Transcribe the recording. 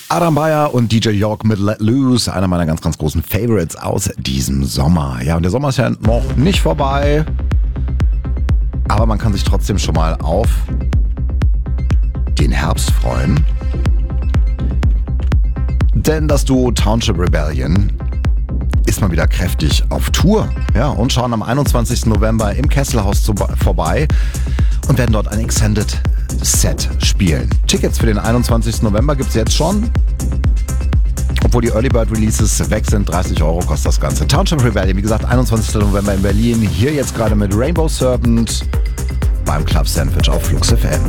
Adam Beyer und DJ York mit Let Loose, einer meiner ganz, ganz großen Favorites aus diesem Sommer. Ja, und der Sommer ist ja noch nicht vorbei, aber man kann sich trotzdem schon mal auf den Herbst freuen. Denn das Duo Township Rebellion ist mal wieder kräftig auf Tour. Ja, und schauen am 21. November im Kesselhaus vorbei und werden dort ein Extended Set spielen. Tickets für den 21. November gibt es jetzt schon. Obwohl die Early Bird Releases weg sind, 30 € kostet das Ganze. Township Rebellion, wie gesagt, 21. November in Berlin. Hier jetzt gerade mit Rainbow Serpent beim Club Sandwich auf Flux FM.